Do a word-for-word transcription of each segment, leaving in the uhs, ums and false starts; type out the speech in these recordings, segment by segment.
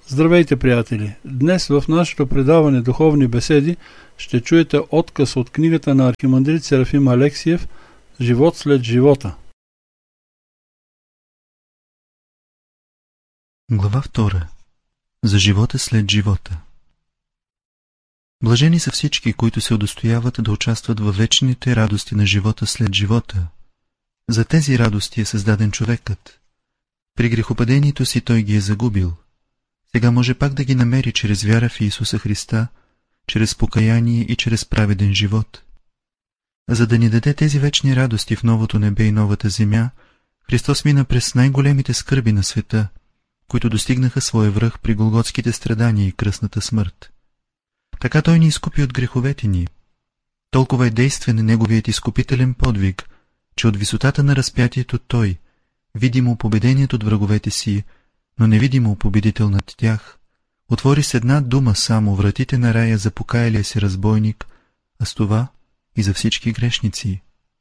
Здравейте, приятели! Днес в нашето предаване Духовни беседи ще чуете откъс от книгата на архимандрит Серафим Алексиев «Живот след живота». Глава втора. За живота след живота. Блажени са всички, които се удостояват да участват във вечните радости на живота след живота. За тези радости е създаден човекът. При грехопадението си той ги е загубил. Сега може пак да ги намери чрез вяра в Исуса Христа, чрез покаяние и чрез праведен живот. За да ни даде тези вечни радости в новото небе и новата земя, Христос мина през най-големите скърби на света, които достигнаха своя връх при голготските страдания и кръстната смърт. Така Той ни изкупи от греховете ни. Толкова е действен Неговият изкупителен подвиг, че от висотата на разпятието Той, видимо победеният от враговете си, но невидимо победител над тях, отвори с една дума само вратите на рая за покаялия си разбойник, а с това и за всички грешници.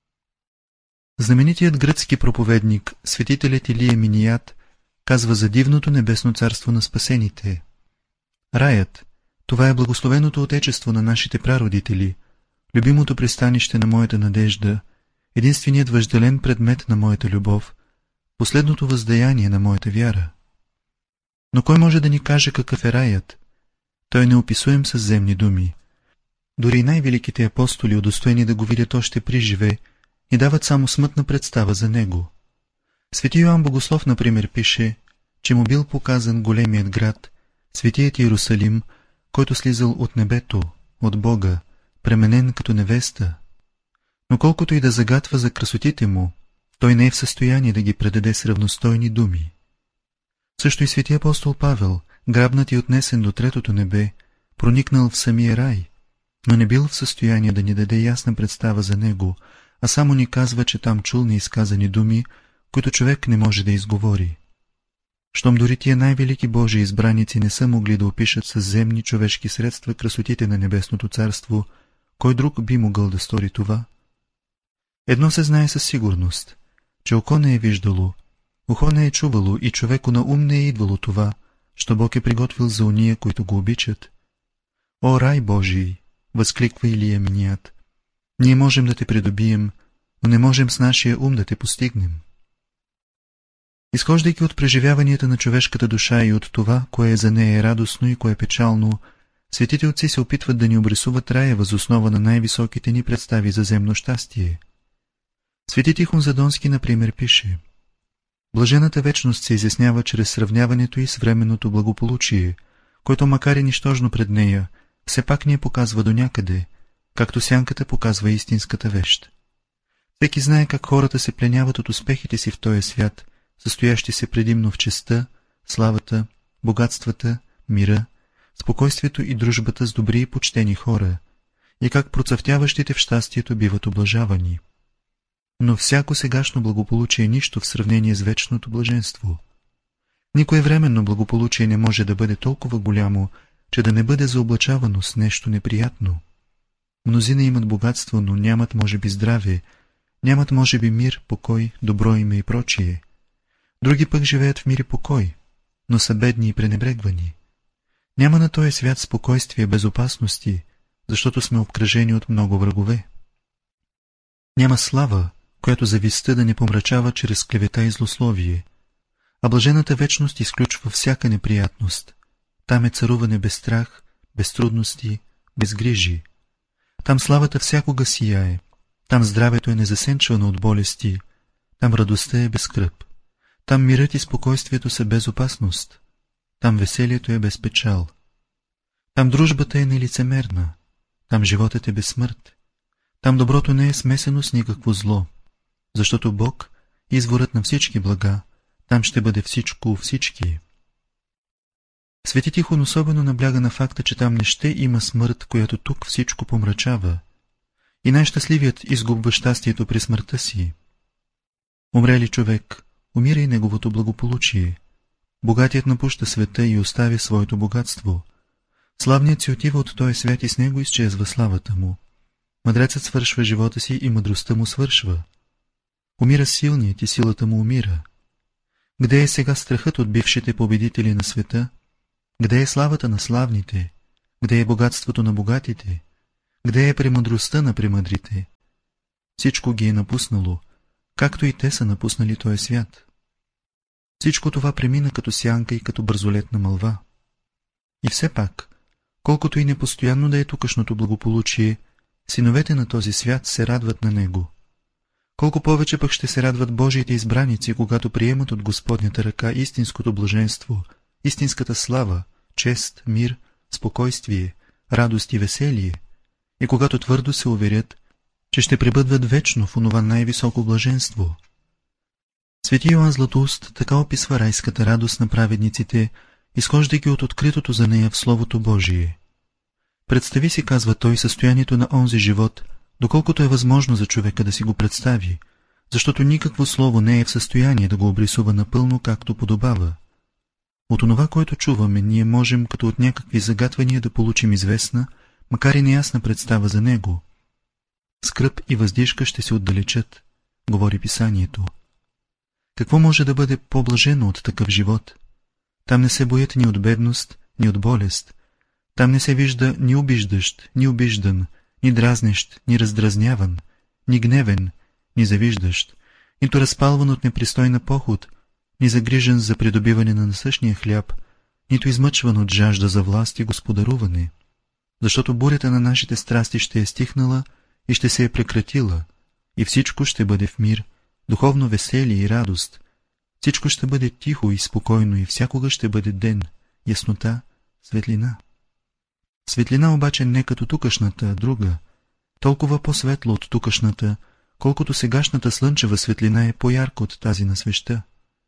Знаменитият гръцки проповедник, светителят Илия Миният, казва за дивното небесно царство на спасените. Раят, това е благословеното отечество на нашите прародители, любимото пристанище на моята надежда, единственият въжделен предмет на моята любов, последното въздаяние на моята вяра. Но кой може да ни каже какъв е раят? Той е неописуем със земни думи. Дори най-великите апостоли, удостоени да го видят още при живе, ни дават само смътна представа за него. Свети Йоан Богослов, например, пише, че му бил показан големият град, светият Иерусалим, който слизал от небето, от Бога, пременен като невеста. Но колкото и да загатва за красотите му, той не е в състояние да ги предаде с равностойни думи. Също и свети апостол Павел, грабнат и отнесен до третото небе, проникнал в самия рай, но не бил в състояние да ни даде ясна представа за него, а само ни казва, че там чул неизказани думи, които човек не може да изговори. Щом дори тия най-велики Божии избраници не са могли да опишат със земни човешки средства красотите на небесното царство, кой друг би могъл да стори това? Едно се знае със сигурност, че око не е виждало, ухо не е чувало и човеку на ум не е идвало това, що Бог е приготвил за уния, които го обичат. О, рай Божий! Възкликва Илия Миният. Ние можем да те придобием, но не можем с нашия ум да те постигнем. Изхождайки от преживяванията на човешката душа и от това, кое е за нея радостно и кое е печално, светите отци се опитват да ни обрисуват рая въз основа на най-високите ни представи за земно щастие. Свети Тихон Задонски, например, пише: блажената вечност се изяснява чрез сравняването и с временното благополучие, което макар и нищожно пред нея, все пак ни я показва до някъде, както сянката показва истинската вещ. Всеки знае как хората се пленяват от успехите си в този свят, състоящи се предимно в честта, славата, богатствата, мира, спокойствието и дружбата с добри и почтени хора, и как процъфтяващите в щастието биват облажавани. Но всяко сегашно благополучие е нищо в сравнение с вечното блаженство. Никое временно благополучие не може да бъде толкова голямо, че да не бъде заоблачавано с нещо неприятно. Мнозина имат богатство, но нямат може би здраве, нямат може би мир, покой, добро име и прочие. Други пък живеят в мир и покой, но са бедни и пренебрегвани. Няма на този свят спокойствие без опасности, защото сме обкръжени от много врагове. Няма слава, която завистта да не помрачава чрез клевета и злословие, а блажената вечност изключва всяка неприятност. Там е царуване без страх, без трудности, без грижи. Там славата всякога сияе, там здравето е незасенчвано от болести, там радостта е без скръб, там мирът и спокойствието са без опасност, там веселието е без печал. Там дружбата е нелицемерна, там животът е без смърт, там доброто не е смесено с никакво зло, защото Бог, изворът на всички блага, там ще бъде всичко у всички. Свети Тихон особено набляга на факта, че там не ще има смърт, която тук всичко помрачава, и най-щастливият изгубва щастието при смъртта си. Умрели човек, умира и неговото благополучие. Богатият напуща света и оставя своето богатство. Славният си отива от този свят и с него изчезва славата му. Мъдрецът свършва живота си и мъдростта му свършва. Умира силният и силата му умира. Где е сега страхът от бившите победители на света? Где е славата на славните? Где е богатството на богатите? Где е премъдростта на премъдрите? Всичко ги е напуснало, както и те са напуснали този свят. Всичко това премина като сянка и като бързолетна мълва. И все пак, колкото и непостоянно да е тукашното благополучие, синовете на този свят се радват на него. Колко повече пък ще се радват Божиите избраници, когато приемат от Господнята ръка истинското блаженство, истинската слава, чест, мир, спокойствие, радост и веселие, и когато твърдо се уверят, че ще пребъдват вечно в онова най-високо блаженство. Свети Йоан Златоуст така описва райската радост на праведниците, изхождайки от откритото за нея в Словото Божие. Представи си, казва той, състоянието на онзи живот, доколкото е възможно за човека да си го представи, защото никакво слово не е в състояние да го обрисува напълно както подобава. От онова, което чуваме, ние можем като от някакви загатвания да получим известна, макар и неясна представа за него. Скръб и въздишка ще се отдалечат, говори писанието. Какво може да бъде по-блажено от такъв живот? Там не се боят ни от бедност, ни от болест. Там не се вижда ни обиждащ, ни обиждан, ни дразнещ, ни раздразняван, ни гневен, ни завиждащ, нито разпалван от непристойна поход, ни загрижен за придобиване на насъщния хляб, нито измъчван от жажда за власт и господаруване. Защото бурята на нашите страсти ще е стихнала и ще се е прекратила, и всичко ще бъде в мир, духовно веселие и радост. Всичко ще бъде тихо и спокойно и всякога ще бъде ден, яснота, светлина. Светлина обаче не като тукашната, а друга, толкова по-светло от тукашната, колкото сегашната слънчева светлина е по-ярка от тази на свеща.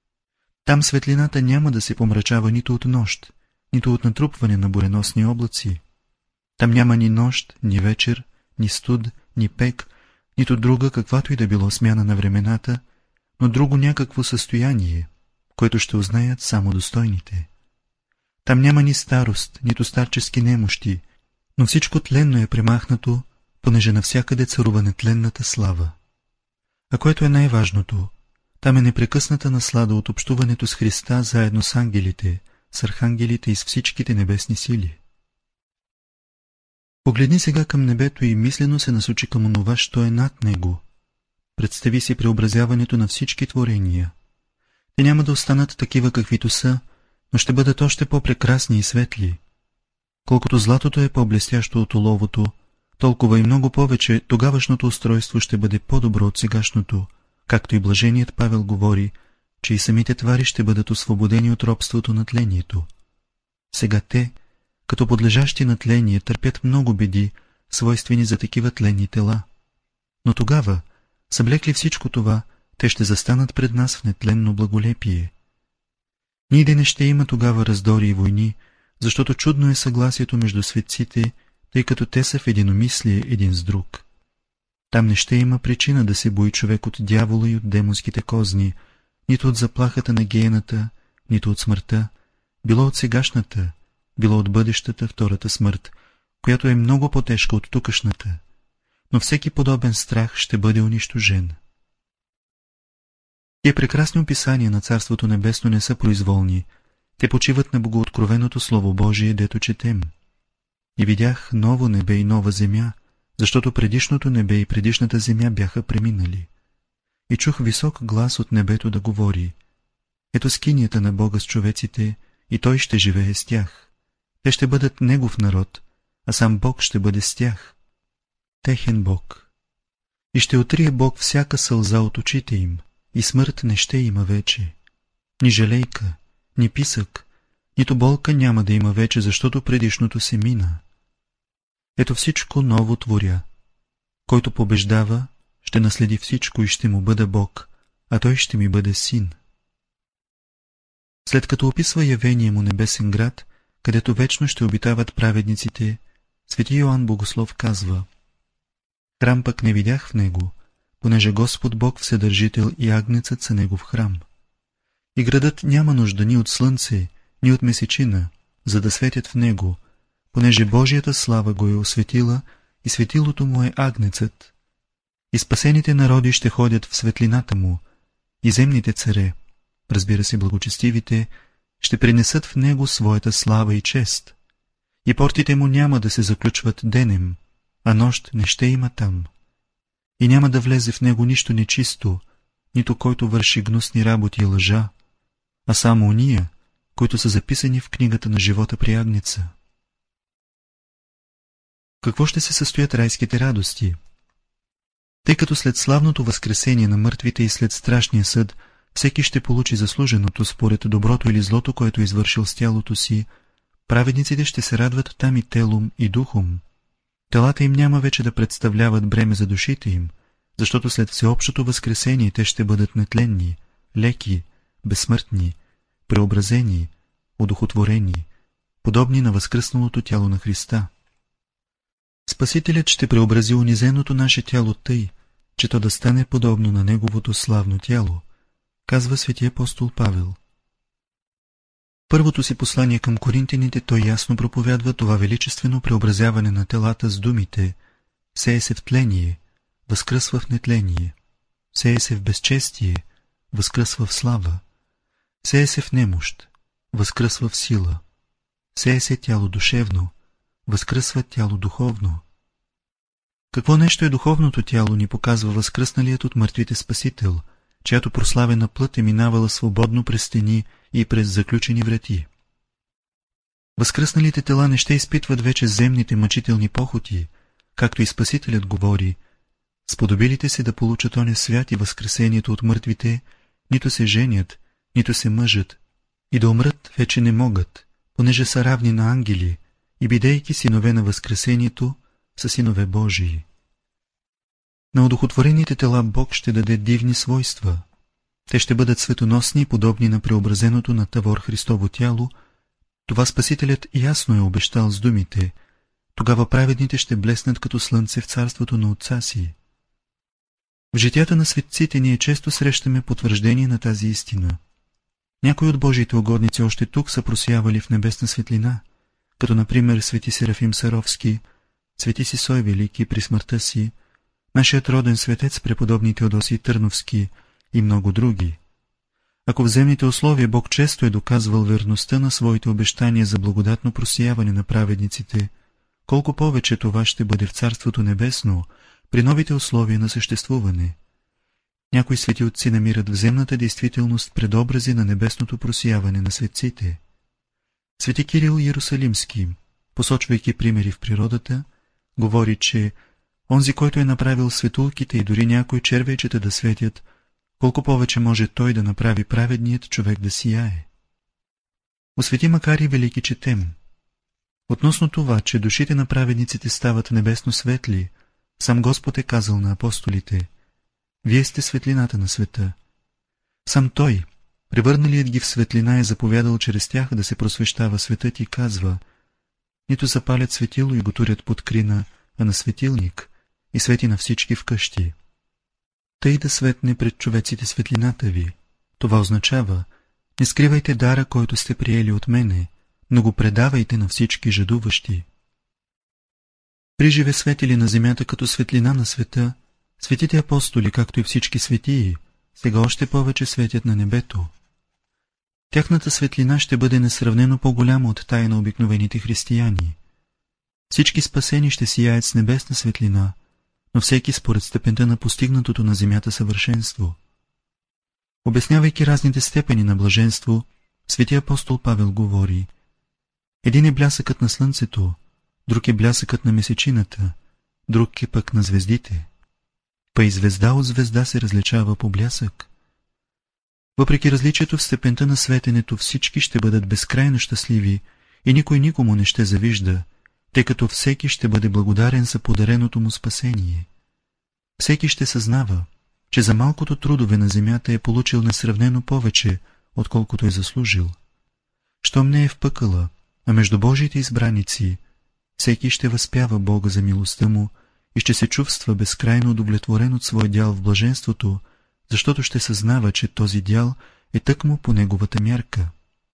Там светлината няма да се помрачава нито от нощ, нито от натрупване на буреносни облаци. Там няма ни нощ, ни вечер, ни студ, ни пек, нито друга, каквато и да било смяна на времената, но друго някакво състояние, което ще узнаят само достойните. Там няма ни старост, нито старчески немощи, но всичко тленно е премахнато, понеже навсякъде царува нетленната слава. А което е най-важното, там е непрекъсната наслада от общуването с Христа заедно с ангелите, с архангелите и с всичките небесни сили. Погледни сега към небето и мислено се насочи към онова, що е над него. Представи си преобразяването на всички творения. Те няма да останат такива каквито са, но ще бъдат още по-прекрасни и светли. Колкото златото е по-блестящо от оловото, толкова и много повече тогавашното устройство ще бъде по-добро от сегашното, както и блаженият Павел говори, че и самите твари ще бъдат освободени от робството на тлението. Сега те, като подлежащи на тление, търпят много беди, свойствени за такива тленни тела. Но тогава, съблекли всичко това, те ще застанат пред нас в нетленно благолепие. Ниде не ще има тогава раздори и войни, защото чудно е съгласието между светците, тъй като те са в единомислие един с друг. Там не ще има причина да се бои човек от дявола и от демонските козни, нито от заплахата на гиената, нито от смъртта, било от сегашната, било от бъдещата втората смърт, която е много по-тежка от тукашната, но всеки подобен страх ще бъде унищожен. Тия прекрасни описания на Царството Небесно не са произволни, те почиват на богооткровеното Слово Божие, дето четем. И видях ново небе и нова земя, защото предишното небе и предишната земя бяха преминали. И чух висок глас от небето да говори: ето скинията на Бога с човеците, и Той ще живее с тях. Те ще бъдат Негов народ, а сам Бог ще бъде с тях. Техен Бог. И ще отрие Бог всяка сълза от очите им, и смърт не ще има вече. Ни жалейка, ни писък, нито болка няма да има вече, защото предишното се мина. Ето всичко ново творя. Който побеждава, ще наследи всичко и ще му бъда Бог, а той ще ми бъде син. След като описва явение му небесен град, където вечно ще обитават праведниците, свети Йоан Богослов казва: храм пък не видях в него, понеже Господ Бог Вседържител и Агнецът са негов храм. И градът няма нужда ни от слънце, ни от месечина, за да светят в него, понеже Божията слава го е осветила и светилото му е Агнецът. И спасените народи ще ходят в светлината му, и земните царе, разбира се благочестивите, ще принесат в него своята слава и чест, и портите му няма да се заключват денем, а нощ не ще има там. И няма да влезе в него нищо нечисто, нито който върши гнусни работи и лъжа, а само уния, които са записани в книгата на живота при Агнеца. Какво ще се състоят райските радости? Тъй като след славното възкресение на мъртвите и след страшния съд, всеки ще получи заслуженото според доброто или злото, което е извършил с тялото си, праведниците ще се радват там и телом, и духом. Телата им няма вече да представляват бреме за душите им, защото след всеобщото възкресение те ще бъдат нетленни, леки, безсмъртни, преобразени, одухотворени, подобни на възкръсналото тяло на Христа. Спасителят ще преобрази унизеното наше тяло тъй, че то да стане подобно на Неговото славно тяло, казва свети апостол Павел. Първото си послание към коринтяните той ясно проповядва това величествено преобразяване на телата с думите: сее се в тление, възкръсва в нетление, сее се в безчестие, възкръсва в слава, сее се в немощ, възкръсва в сила, сее се тяло душевно, възкръсва тяло духовно. Какво нещо е духовното тяло, ни показва възкръсналият от мъртвите Спасител, чиято прославена плът е минавала свободно през стени и през заключени врати. Възкръсналите тела не ще изпитват вече земните мъчителни похоти, както и Спасителят говори: сподобилите се да получат оня свят и възкресението от мъртвите, нито се женят, нито се мъжат, и да умрат вече не могат, понеже са равни на ангели, и бидейки синове на възкресението, са синове Божии. На одухотворените тела Бог ще даде дивни свойства. Те ще бъдат светоносни и подобни на преобразеното на Тавор Христово тяло. Това Спасителят ясно е обещал с думите: тогава праведните ще блеснат като слънце в царството на Отца си. В житията на светците ние често срещаме потвърждение на тази истина. Някои от Божиите угодници още тук са просявали в небесна светлина, като например свети Серафим Саровски, свети Сисой Велики при смъртта си, нашият роден светец преподобни Теодосий Търновски и много други. Ако в земните условия Бог често е доказвал верността на своите обещания за благодатно просияване на праведниците, колко повече това ще бъде в Царството Небесно при новите условия на съществуване. Някои свети отци намират в земната действителност предобрази на небесното просияване на светците. Свети Кирил Иерусалимски, посочвайки примери в природата, говори, че онзи, който е направил светулките и дори някои червейчета да светят, колко повече може той да направи праведният човек да сияе. У свети Макарий Велики четем: относно това, че душите на праведниците стават небесно светли, сам Господ е казал на апостолите: вие сте светлината на света. Сам Той, превърналият ги в светлина, е заповядал чрез тях да се просвещава светът и казва: нито запалят светило и го турят под крина, а на светилник, и свети на всички вкъщи. Тъй да светне пред човеците светлината ви. Това означава: не скривайте дара, който сте приели от мене, но го предавайте на всички жадуващи. Приживе светили на земята като светлина на света, светите апостоли, както и всички светии, сега още повече светят на небето. Тяхната светлина ще бъде несравнено по-голяма от тая на обикновените християни. Всички спасени ще сияят с небесна светлина, но всеки според степента на постигнатото на земята съвършенство. Обяснявайки разните степени на блаженство, свети апостол Павел говори: един е блясъкът на слънцето, друг е блясъкът на месечината, друг е пък на звездите. Па и звезда от звезда се различава по блясък. Въпреки различието в степента на светенето, всички ще бъдат безкрайно щастливи и никой никому не ще завижда, тъй като всеки ще бъде благодарен за подареното му спасение. Всеки ще съзнава, че за малкото трудове на земята е получил несравнено повече, отколкото е заслужил. Щом не е в пъкъла, а между Божиите избраници, всеки ще възпява Бога за милостта му и ще се чувства безкрайно удовлетворен от своя дял в блаженството, защото ще съзнава, че този дял е тъкмо по неговата мярка.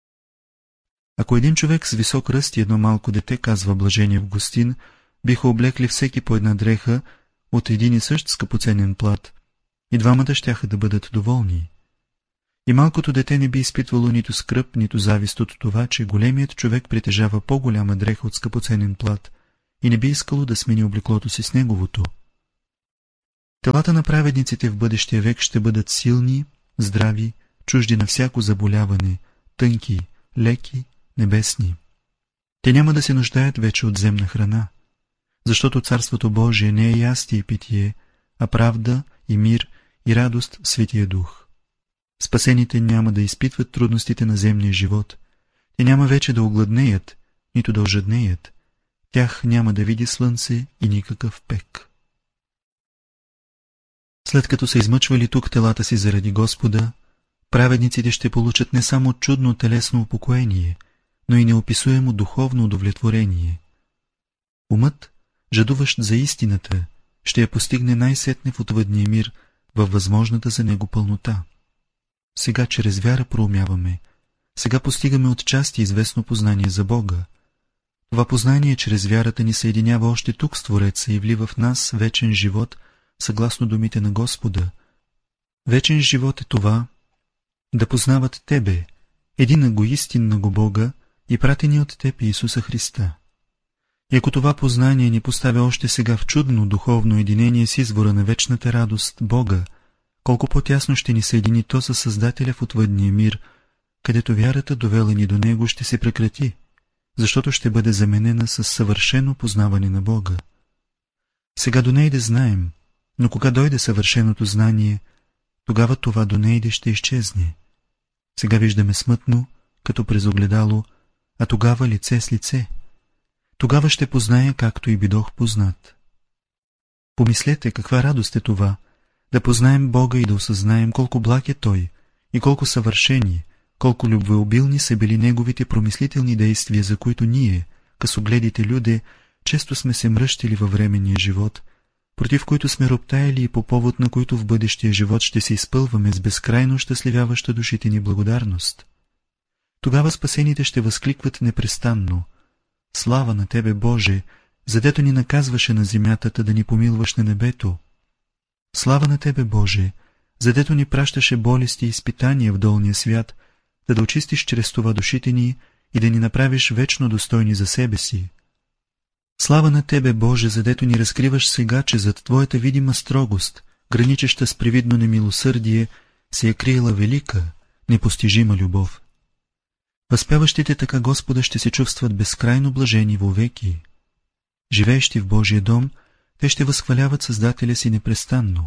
Ако един човек с висок ръст и едно малко дете, казва блажение Августин, биха облекли всеки по една дреха от един и същ скъпоценен плат, и двамата щяха да бъдат доволни. И малкото дете не би изпитвало нито скръб, нито завист от това, че големият човек притежава по-голяма дреха от скъпоценен плат и не би искало да смени облеклото си с неговото. Телата на праведниците в бъдещия век ще бъдат силни, здрави, чужди на всяко заболяване, тънки, леки, небесни. Те няма да се нуждаят вече от земна храна, защото Царството Божие не е ястие и питие, а правда и мир и радост в Светия Дух. Спасените няма да изпитват трудностите на земния живот. Те няма вече да огладнеят, нито да ожаднеят. Тях няма да види слънце и никакъв пек. След като са измъчвали тук телата си заради Господа, праведниците ще получат не само чудно телесно упокоение, но и неописуемо духовно удовлетворение. Умът, жадуващ за истината, ще я постигне най-сетне в отвъдния мир, във възможната за него пълнота. Сега чрез вяра проумяваме, сега постигаме отчасти известно познание за Бога. Това познание чрез вярата ни съединява още тук с Твореца и влива в нас вечен живот, съгласно думите на Господа. Вечен живот е това, да познават Тебе, единного истинного Бога и пратения от Теб Исуса Христа. И ако това познание ни поставя още сега в чудно духовно единение с извора на вечната радост Бога, колко по-тясно ще ни съедини то със Създателя в отвъдния мир, където вярата, довела ни до Него, ще се прекрати, защото ще бъде заменена с съвършено познаване на Бога. Сега до нейде знаем, но кога дойде съвършеното знание, тогава това до нейде ще изчезне. Сега виждаме смътно, като през огледало, а тогава лице с лице. Тогава ще позная, както и бидох познат. Помислете, каква радост е това, да познаем Бога и да осъзнаем колко благ е Той и колко съвършени, колко любвеобилни са били Неговите промислителни действия, за които ние, късогледите люде, често сме се мръщили във временния живот, против които сме роптаяли и по повод на които в бъдещия живот ще се изпълваме с безкрайно щастливяваща душите ни благодарност. Тогава спасените ще възкликват непрестанно: слава на Тебе, Боже, задето ни наказваше на земята, да ни помилваш на небето. Слава на Тебе, Боже, задето ни пращаше болести и изпитания в долния свят, да да очистиш чрез това душите ни и да ни направиш вечно достойни за себе си. Слава на Тебе, Боже, задето ни разкриваш сега, че зад Твоята видима строгост, граничеща с привидно немилосърдие, се е криела велика, непостижима любов. Възпяващите така Господа ще се чувстват безкрайно блажени вовеки. Живеещи в Божия дом, те ще възхваляват Създателя си непрестанно.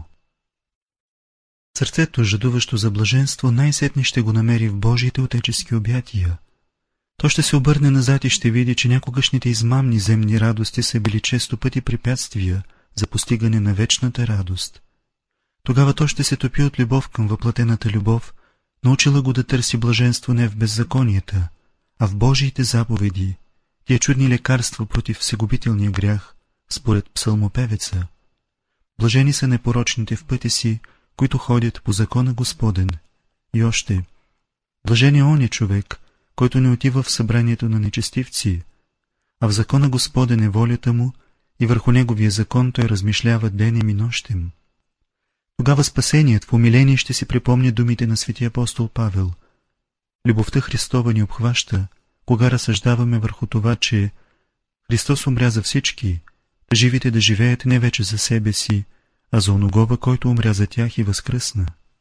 Сърцето, жадуващо за блаженство, най-сетне ще го намери в Божиите отечески обятия. То ще се обърне назад и ще види, че някогашните измамни земни радости са били често пъти препятствия за постигане на вечната радост. Тогава то ще се топи от любов към въплатената любов, научила го да търси блаженство не в беззаконията, а в Божиите заповеди, тия чудни лекарства против всегубителния грях, според псалмопевеца. Блажени са непорочните в пътя си, които ходят по закона Господен. И още, блажен е оня човек, който не отива в събранието на нечестивци, а в закона Господен е волята му и върху неговия закон той размишлява денем и нощем. Тогава спасеният в умиление ще си припомня думите на светия апостол Павел. Любовта Христова ни обхваща, кога разсъждаваме върху това, че Христос умря за всички, живите да живеят не вече за себе си, а за оногова, който умря за тях и възкръсна.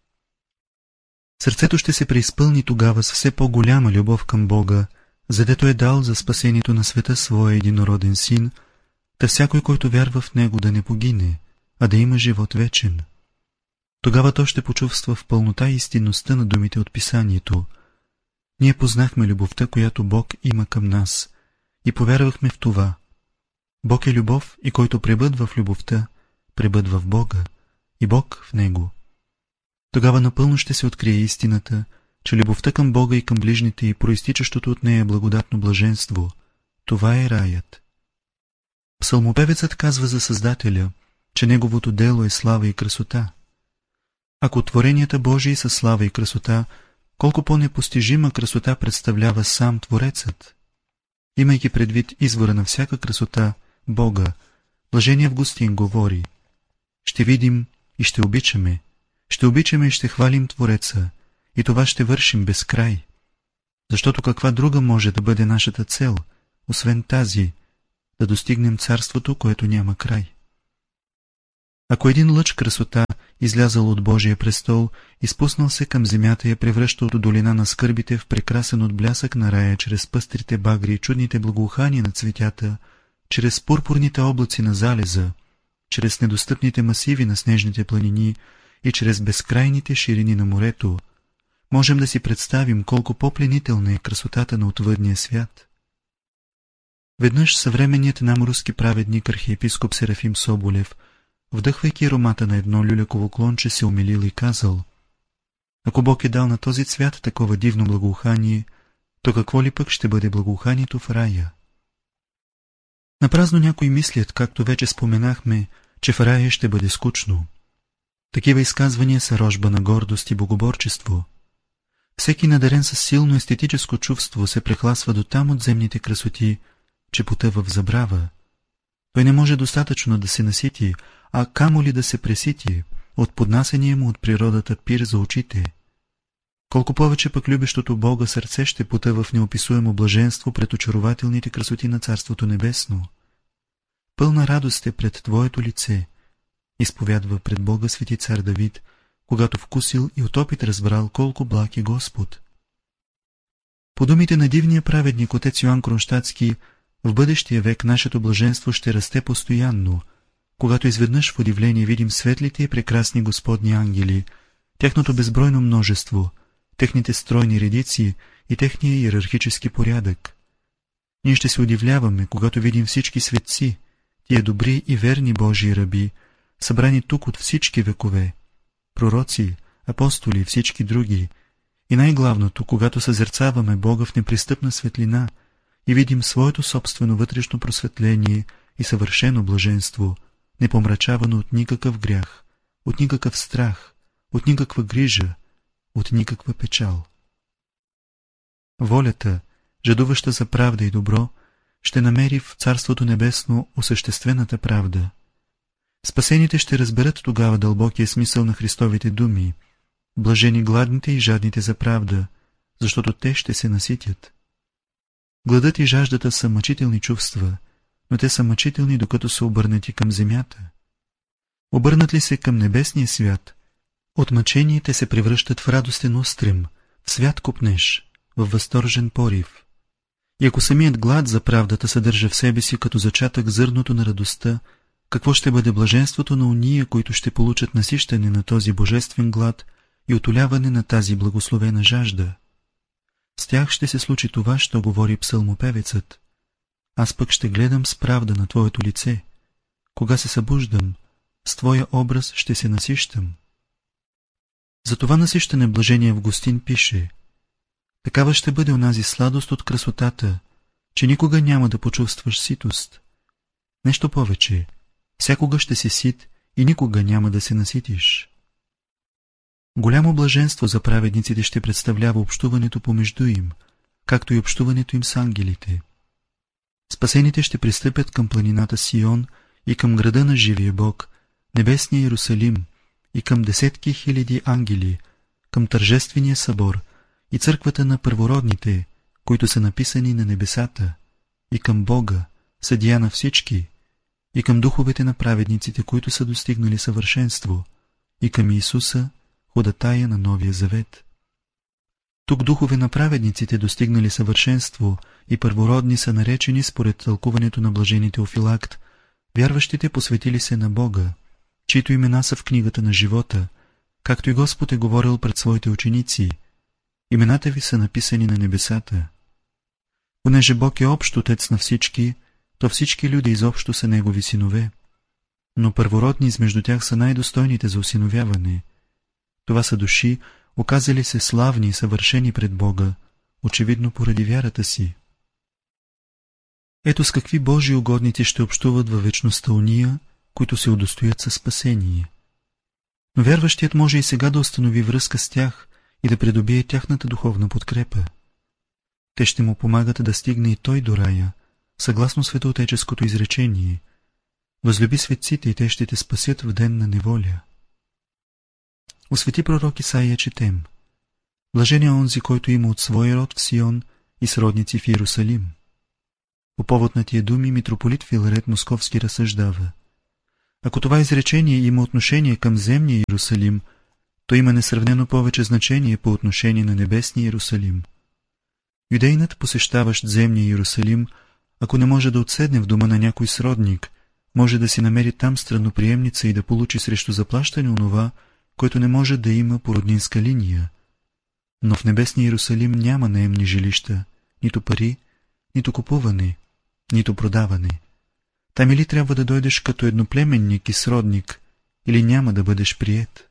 Сърцето ще се преизпълни тогава с все по-голяма любов към Бога, задето е дал за спасението на света своя единороден син, да всякой, който вярва в него, да не погине, а да има живот вечен. Тогава то ще почувства в пълнота и истинността на думите от Писанието. Ние познахме любовта, която Бог има към нас, и повярвахме в това. Бог е любов и който пребъдва в любовта, пребъдва в Бога, и Бог в него. Тогава напълно ще се открие истината, че любовта към Бога и към ближните и проистичащото от нея благодатно блаженство, това е раят. Псалмопевецът казва за Създателя, че неговото дело е слава и красота. Ако творенията Божии са слава и красота, колко по-непостижима красота представлява сам Творецът. Имайки предвид извора на всяка красота, Бога, блажен Августин говори: ще видим и ще обичаме, ще обичаме и ще хвалим Твореца, и това ще вършим без край. Защото каква друга може да бъде нашата цел, освен тази, да достигнем царството, което няма край? Ако един лъч красота, излязъл от Божия престол, изпуснал се към земята и я превръща от долина на скърбите в прекрасен отблясък на рая, чрез пъстрите багри и чудните благоухания на цветята, чрез пурпурните облаци на залеза, чрез недостъпните масиви на снежните планини и чрез безкрайните ширини на морето, можем да си представим колко по-пленителна е красотата на отвъдния свят. Веднъж съвременният нам руски праведник архиепископ Серафим Соболев, вдъхвайки аромата на едно люляково клонче, се умилил и казал: ако Бог е дал на този цвят такова дивно благоухание, то какво ли пък ще бъде благоуханието в рая? Напразно някои мислят, както вече споменахме, че в рая ще бъде скучно. Такива изказвания са рожба на гордост и богоборчество. Всеки надарен със силно естетическо чувство се прехласва до там от земните красоти, че потъва в забрава. Той не може достатъчно да се насити, а камо ли да се пресити от поднасения му от природата пир за очите. Колко повече пък любещото Бога сърце ще потъва в неописуемо блаженство пред очарователните красоти на Царството Небесно. Пълна радост е пред Твоето лице, изповядва пред Бога свети цар Давид, когато вкусил и от опит разбрал колко благ е Господ. По думите на дивния праведник отец Йоан Кронщадтски, в бъдещия век нашето блаженство ще расте постоянно, когато изведнъж в удивление видим светлите и прекрасни Господни ангели, тяхното безбройно множество, техните стройни редици и техния иерархически порядък. Ние ще се удивляваме, когато видим всички светци, тия добри и верни Божии раби, събрани тук от всички векове, пророци, апостоли и всички други, и най-главното, когато съзерцаваме Бога в непристъпна светлина и видим своето собствено вътрешно просветление и съвършено блаженство, непомрачавано от никакъв грях, от никакъв страх, от никаква грижа, от никаква печал. Волята, жадуваща за правда и добро, ще намери в Царството Небесно осъществената правда. Спасените ще разберат тогава дълбокия смисъл на Христовите думи: блажени гладните и жадните за правда, защото те ще се наситят. Гладът и жаждата са мъчителни чувства, но те са мъчителни, докато са обърнати към земята. Обърнат ли се към небесния свят, от мъчение те се превръщат в радостен устрем, в свят копнеж, в възторжен порив. И ако самият глад за правдата съдържа в себе си като зачатък зърното на радостта, какво ще бъде блаженството на уния, които ще получат насищане на този божествен глад и утоляване на тази благословена жажда? С тях ще се случи това, що говори псалмопевецът: аз пък ще гледам с правда на Твоето лице. Кога се събуждам, с Твоя образ ще се насищам. За това насищане блажения Августин пише: такава ще бъде онази сладост от красотата, че никога няма да почувстваш ситост. Нещо повече, всякога ще си сит и никога няма да се наситиш. Голямо блаженство за праведниците ще представлява общуването помежду им, както и общуването им с ангелите. Спасените ще пристъпят към планината Сион и към града на живия Бог, небесния Иерусалим, и към десетки хиляди ангели, към тържествения събор и църквата на първородните, които са написани на небесата, и към Бога, съдия на всички, и към духовете на праведниците, които са достигнали съвършенство, и към Иисуса, ходатая на Новия Завет. Тук духове на праведниците, достигнали съвършенство, и първородни са наречени според тълкуването на блажени Теофилакт, вярващите посветили се на Бога, чието имена са в книгата на живота, както и Господ е говорил пред своите ученици: имената ви са написани на небесата. Понеже Бог е общ Отец на всички, то всички люди изобщо са Негови синове, но първородни измежду тях са най-достойните за осиновяване. Това са души, оказали се славни и съвършени пред Бога, очевидно поради вярата си. Ето с какви Божии угодници ще общуват във вечността уния, които се удостоят със спасение. Но вярващият може и сега да установи връзка с тях и да придобие тяхната духовна подкрепа. Те ще му помагат да стигне и той до рая, съгласно светоотеческото изречение: възлюби светците и те ще те спасят в ден на неволя. У свети пророк Исаия четем: Блажен е онзи, който има от своя род в Сион и сродници в Иерусалим. По повод на тия думи митрополит Филарет Московски разсъждава: ако това изречение има отношение към земния Иерусалим, то има несравнено повече значение по отношение на небесния Иерусалим. Юдейнат, посещаващ земния Иерусалим, ако не може да отседне в дома на някой сродник, може да си намери там странноприемница и да получи срещу заплащане онова, което не може да има по роднинска линия. Но в небесния Иерусалим няма наемни жилища, нито пари, нито купуване, нито продаване. Там или трябва да дойдеш като едноплеменник и сродник, или няма да бъдеш приет.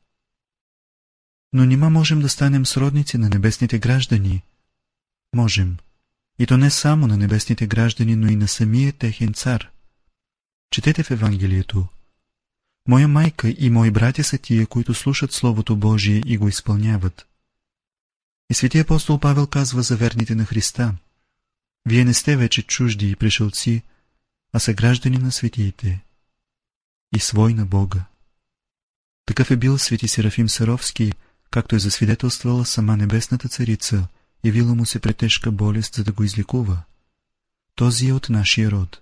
Но нима можем да станем сродници на небесните граждани? Можем. И то не само на небесните граждани, но и на самия техен цар. Четете в Евангелието: моя майка и мои братя са тия, които слушат Словото Божие и го изпълняват. И свети апостол Павел казва за верните на Христа: вие не сте вече чужди и пришълци, а са граждани на светиите и свой на Бога. Такъв е бил свети Серафим Саровски, както е засвидетелствала сама небесната царица, явила му се претежка болест, за да го излекува. Този е от нашия род.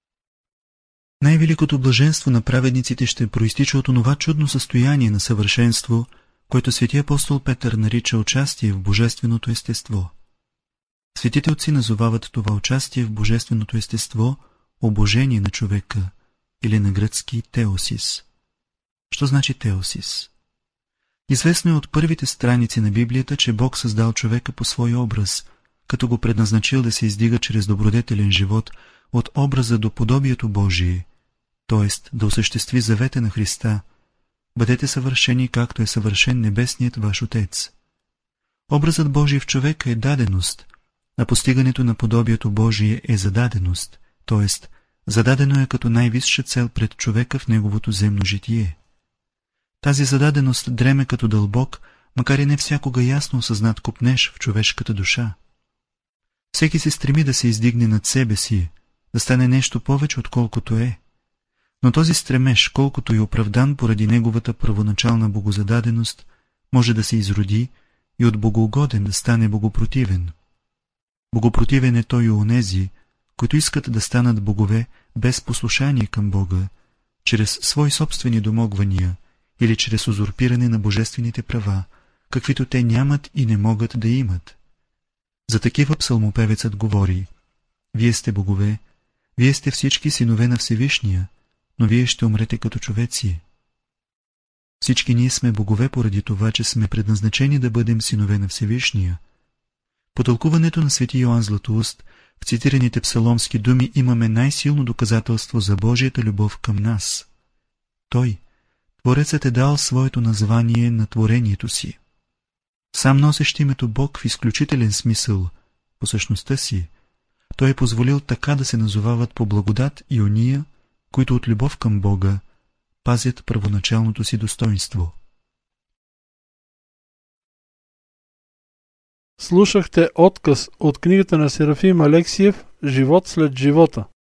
Най-великото блаженство на праведниците ще проистича от онова чудно състояние на съвършенство, което свети апостол Петър нарича участие в божественото естество. Светите отци назовават това участие в божественото естество обожение на човека, или на гръцки теосис. Що значи теосис? Известно е от първите страници на Библията, че Бог създал човека по свой образ, като го предназначил да се издига чрез добродетелен живот от образа до подобието Божие, т.е. да осъществи завета на Христа: бъдете съвършени, както е съвършен небесният ваш Отец. Образът Божий в човека е даденост, а постигането на подобието Божие е зададеност, т.е. зададено е като най-висша цел пред човека в неговото земно житие. Тази зададеност дреме като дълбок, макар и не всякога ясно осъзнат копнеж в човешката душа. Всеки се стреми да се издигне над себе си, да стане нещо повече отколкото е. Но този стремеж, колкото и оправдан поради неговата първоначална богозададеност, може да се изроди и от богоугоден да стане богопротивен. Богопротивен е той и онези, които искат да станат богове без послушание към Бога, чрез свои собствени домогвания или чрез узурпиране на божествените права, каквито те нямат и не могат да имат. За такива псалмопевецът говори: вие сте богове, вие сте всички синове на Всевишния, но вие ще умрете като човеци. Всички ние сме богове поради това, че сме предназначени да бъдем синове на Всевишния. По тълкуването на свети Йоан Златоуст, в цитираните псаломски думи имаме най-силно доказателство за Божията любов към нас. Той, Творецът, е дал своето название на творението си. Сам носещ името Бог в изключителен смисъл, по същността си, той е позволил така да се назовават по благодат и ония, които от любов към Бога пазят първоначалното си достоинство. Слушахте отказ от книгата на Серафим Алексиев «Живот след живота».